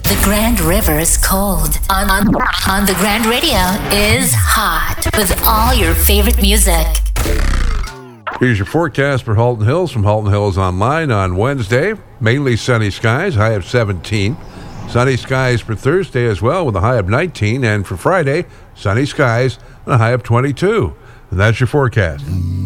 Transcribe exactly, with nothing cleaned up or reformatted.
The Grand River is cold. On, on, on the Grand Radio is hot with all your favorite music. Here's your forecast for Halton Hills from Halton Hills Online on Wednesday. Mainly sunny skies, high of seventeen. Sunny skies for Thursday as well with a high of nineteen. And for Friday, sunny skies and a high of twenty-two. And that's your forecast.